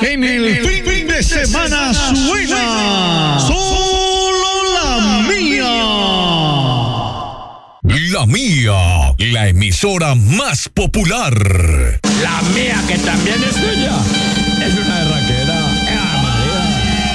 En el fin de semana suena solo la mía. La mía, la emisora más popular. La mía que también es tuya.